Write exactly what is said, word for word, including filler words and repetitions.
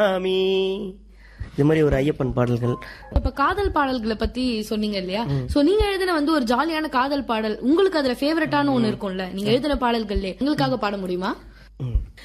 சாமி இது மாதிரி ஒரு ஐயப்பன் பாடல்கள். இப்ப காதல் பாடல்களை பத்தி சொன்னீங்க இல்லையா? சோ நீங்க எழுதின வந்து ஒரு ஜாலியான காதல் பாடல் உங்களுக்கு அதுல ஃபேவரட்டான ஒண்ணு இருக்கும்ல, நீங்க எழுதின பாடல்கள்ல எங்களுக்காக பாட முடியுமா?